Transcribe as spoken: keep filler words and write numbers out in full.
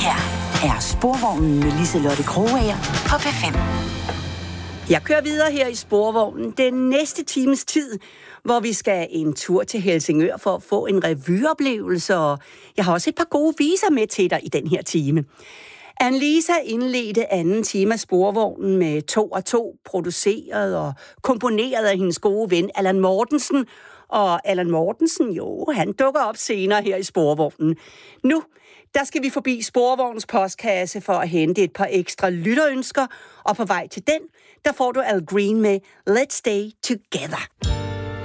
her er Sporvognen med Liselotte Krogager på P fem. Jeg kører videre her i Sporvognen den næste times tid, hvor vi skal en tur til Helsingør for at få en revyeoplevelse, og jeg har også et par gode viser med til dig i den her time. Annelisa indledte anden time af Sporvognen med to og to, produceret og komponeret af hendes gode ven Allan Mortensen. Og Allan Mortensen, jo, han dukker op senere her i Sporvognen. Nu, der skal vi forbi Sporvognens postkasse for at hente et par ekstra lytterønsker, og på vej til den, der får du Al Green med Let's Stay Together.